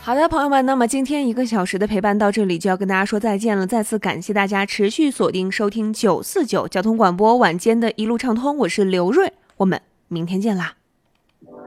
好的，朋友们，那么今天1个小时的陪伴到这里就要跟大家说再见了。再次感谢大家持续锁定收听949交通广播晚间的一路畅通，我是刘瑞，我们明天见啦。